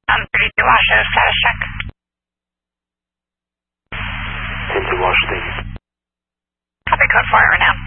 32 Washington, status check. 32 Washington. Copy, code 4 right now.